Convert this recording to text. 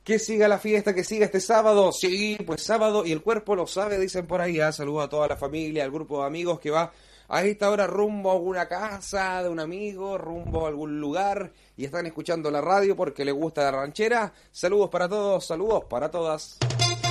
Que siga la fiesta, que siga este sábado. Sí, pues sábado y el cuerpo lo sabe, dicen por ahí. Saludos a toda la familia, al grupo de amigos que va a esta hora rumbo a alguna casa de un amigo, rumbo a algún lugar y están escuchando la radio porque les gusta la ranchera. Saludos para todos, saludos para todas.